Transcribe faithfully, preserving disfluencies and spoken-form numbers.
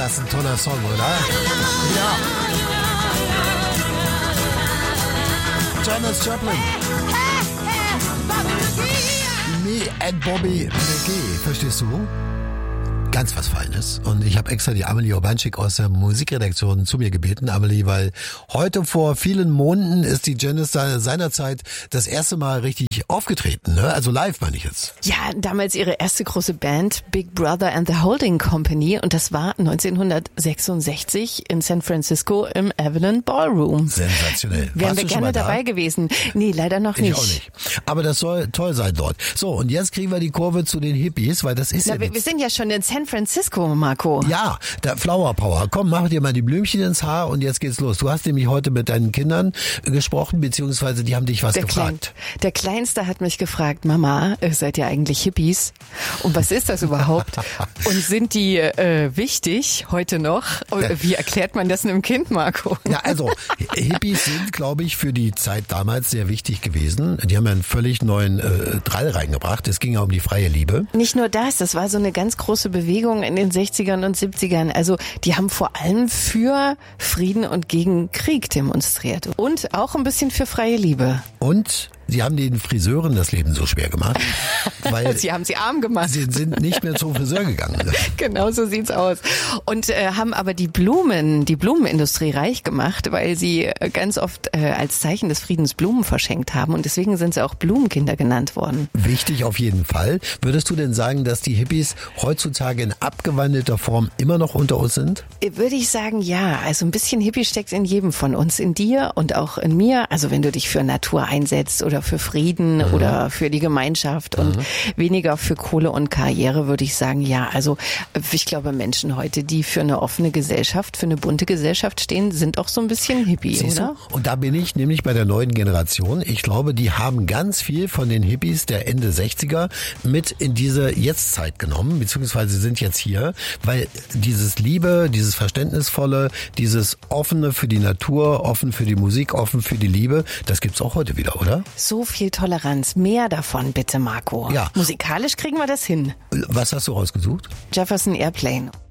das ein toller Song, oder? Ja. Janis Joplin. Me and Bobby McGee, verstehst du? Ganz was Feines. Und ich habe extra die Amelie Urbanschik aus der Musikredaktion zu mir gebeten, Amelie, weil heute vor vielen Monaten ist die Janis seinerzeit das erste Mal richtig aufgetreten, ne? Also live meine ich jetzt. Ja, damals ihre erste große Band, Big Brother and the Holding Company, und das war neunzehnhundertsechsundsechzig in San Francisco im Avalon Ballroom. Sensationell. Wären wir gerne dabei gewesen. Nee, leider noch nicht. Ich auch nicht. Aber das soll toll sein dort. So, und jetzt kriegen wir die Kurve zu den Hippies, weil das ist Na, ja wir, wir sind ja schon in San Francisco, Marco. Ja, der Flower Power. Komm, mach dir mal die Blümchen ins Haar und jetzt geht's los. Du hast nämlich heute mit deinen Kindern gesprochen, beziehungsweise die haben dich was der gefragt. Klein, der Kleinste hat mich gefragt, Mama, seid ihr eigentlich Hippies? Und was ist das überhaupt? Und sind die äh, wichtig heute noch? Wie erklärt man das einem Kind, Marco? Ja, also Hippies sind, glaube ich, für die Zeit damals sehr wichtig gewesen. Die haben ja einen völlig neuen äh, Drall reingebracht. Es ging ja um die freie Liebe. Nicht nur das, das war so eine ganz große Bewegung in den sechzigern und siebzigern. Also die haben vor allem für Frieden und gegen Krieg demonstriert. Und auch ein bisschen für freie Liebe. Und sie haben den Friseuren das Leben so schwer gemacht, weil sie haben sie arm gemacht. Sie sind nicht mehr zum Friseur gegangen. Genau so sieht's aus. Und äh, haben aber die Blumen, die Blumenindustrie reich gemacht, weil sie ganz oft äh, als Zeichen des Friedens Blumen verschenkt haben. Und deswegen sind sie auch Blumenkinder genannt worden. Wichtig auf jeden Fall. Würdest du denn sagen, dass die Hippies heutzutage in abgewandelter Form immer noch unter uns sind? Würde ich sagen, ja. Also ein bisschen Hippie steckt in jedem von uns, in dir und auch in mir. Also wenn du dich für Natur einsetzt oder für Frieden mhm. oder für die Gemeinschaft und mhm. weniger für Kohle und Karriere, würde ich sagen, ja. Also ich glaube, Menschen heute, die für eine offene Gesellschaft, für eine bunte Gesellschaft stehen, sind auch so ein bisschen Hippie, Siehst oder? Du? Und da bin ich nämlich bei der neuen Generation. Ich glaube, die haben ganz viel von den Hippies der Ende sechziger mit in diese Jetztzeit genommen, beziehungsweise sind jetzt hier, weil dieses Liebe, dieses Verständnisvolle, dieses Offene für die Natur, offen für die Musik, offen für die Liebe, das gibt's auch heute wieder, oder? So viel Toleranz. Mehr davon, bitte, Marco. Ja. Musikalisch kriegen wir das hin. Was hast du rausgesucht? Jefferson Airplane.